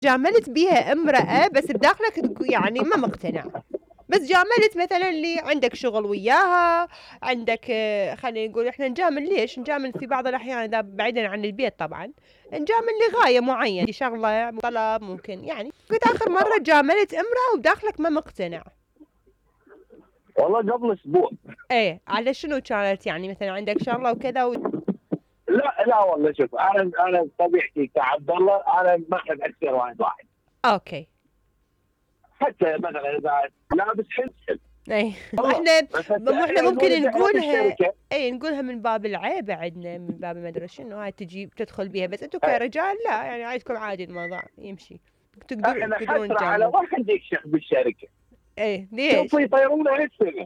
جاملت بيها امرأة بس بداخلك يعني ما مقتنع، بس جاملت مثلًا اللي عندك شغل وياها، عندك خلّينا نقول إحنا نجامل ليش؟ نجامل في بعض الأحيان إذا بعيدًا عن البيت طبعًا، نجامل لغاية معيّنة، في شغلة طلب ممكن يعني، قُلت آخر مرّة جاملت امرأة وداخلك ما مقتنع. والله قبل أسبوع. إيه، على شنو كانت يعني مثلًا عندك شغلة وكذا لا والله شوف، أنا بطبيعتي كعبد الله أنا ما أحب أكثر واحد. أوكي. حتى مثلًا إذا لابس حلو. أي والله إحنا بس إحنا نقول ممكن إحنا في نقولها الشركة. نقولها من باب العيب عندنا، من باب ما أدري شنو، هاي تجي تدخل بيها، بس أنتم إيه، كرجال لا، يعني عندكم عادي الموضوع يمشي، إحنا تقدرون حسرة على تجاملون. واحد يكشخ بالشركة. إيه، شوف ليش؟ يطيرونه للسما.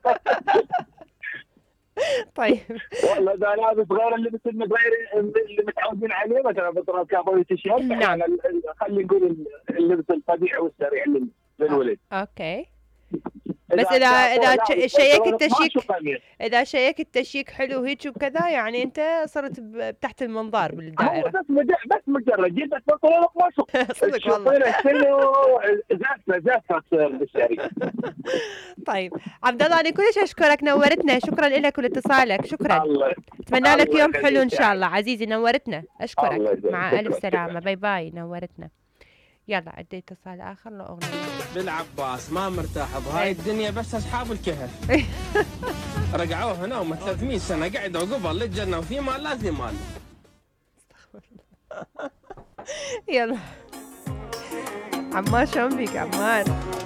طيب والله إذا لابس غير اللبس غير اللي متعودين عليه، مثلًا بطل كابوي تيشيرت، إحنا نعم، خلينا نقول اللبس القبيح والسريع للولد. أوكي، بس إذا إذا لابس شيكت بنطلون قماش تشيك، وقميص. إذا شيكت تشيك حلو هيك وكذا، يعني أنت صرت تحت المنظار هو بالدائرة. بس مجرد جيب بس بنطلون قماش. صدق والله. تشوفينه شنو زفة تصير بالشركة. طيب عبد الله، أنا كلش أشكرك، نورتنا، شكرا لك ولاتصالك، شكرا. الله أتمنى لك يوم حلو إن يخليك يا شاء عيني. الله عزيزي، نورتنا، الله أشكرك، يسلمك، مع ألف شكرا. سلامة، باي باي، نورتنا. يلا عندي اتصال آخر لو أغنية. بالعباس ما مرتاح بهاي إيه. الدنيا، بس أصحاب الكهف رجعوه هنا وهم 300 سنة قعدوا قبل للجنة وفي مال لازم مال. يلا عمار، شلون بيك عمار؟